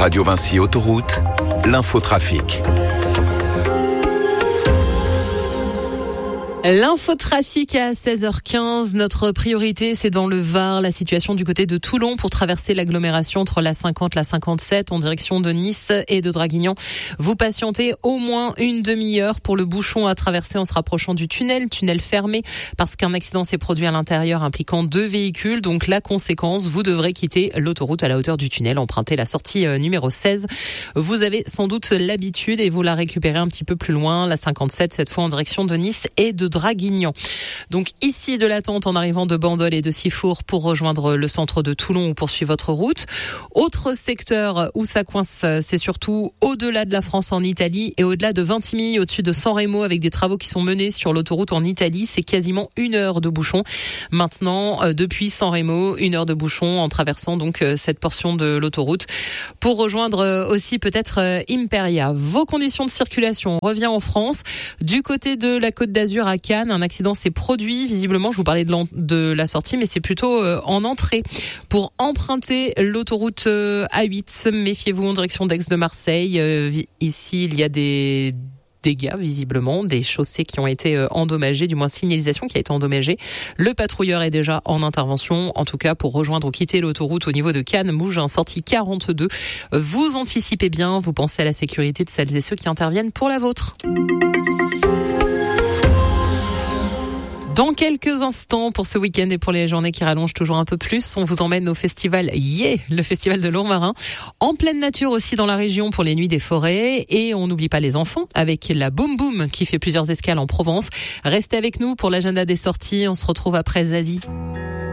Radio Vinci Autoroute, l'infotrafic. L'infotrafic à 16h15. Notre priorité, c'est dans le Var, la situation du côté de Toulon pour traverser l'agglomération entre la 50, la 57 en direction de Nice et de Draguignan. Vous patientez au moins une demi-heure pour le bouchon à traverser en se rapprochant du tunnel fermé parce qu'un accident s'est produit à l'intérieur impliquant 2 véhicules. Donc la conséquence, vous devrez quitter l'autoroute à la hauteur du tunnel, emprunter la sortie numéro 16. Vous avez sans doute l'habitude et vous la récupérez un petit peu plus loin, la 57 cette fois en direction de Nice et de Draguignan. Donc ici de l'attente en arrivant de Bandol et de Sifour pour rejoindre le centre de Toulon ou poursuivre votre route. Autre secteur où ça coince, c'est surtout au-delà de la France en Italie et au-delà de Vintimille, au-dessus de San Remo avec des travaux qui sont menés sur l'autoroute en Italie. C'est quasiment 1 heure de bouchon. Maintenant, depuis San Remo, 1 heure de bouchon en traversant donc cette portion de l'autoroute pour rejoindre aussi peut-être Imperia. Vos conditions de circulation, on revient en France. Du côté de la Côte d'Azur à Cannes, un accident s'est produit. Visiblement, je vous parlais de la sortie, mais c'est plutôt en entrée. Pour emprunter l'autoroute A8, méfiez-vous en direction d'Aix de Marseille. Ici, il y a des dégâts, visiblement, des chaussées qui ont été endommagées, du moins signalisation qui a été endommagée. Le patrouilleur est déjà en intervention, en tout cas pour rejoindre ou quitter l'autoroute au niveau de Cannes, Mougins, sortie 42. Vous anticipez bien, vous pensez à la sécurité de celles et ceux qui interviennent pour la vôtre. Dans quelques instants, pour ce week-end et pour les journées qui rallongent toujours un peu plus, on vous emmène au festival le festival de Lourmarin, en pleine nature aussi dans la région pour les nuits des forêts. Et on n'oublie pas les enfants avec la Boom Boom qui fait plusieurs escales en Provence. Restez avec nous pour l'agenda des sorties. On se retrouve après Zazie.